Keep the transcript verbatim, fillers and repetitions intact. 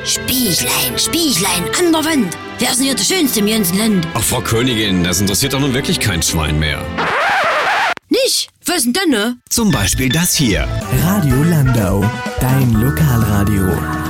Spieglein, Spieglein an der Wand. Wer ist denn hier der Schönste im ganzen Land? Ach, Frau Königin, das interessiert doch nun wirklich kein Schwein mehr. Nicht? Was ist denn, ne? Zum Beispiel das hier. Radio Landau, dein Lokalradio.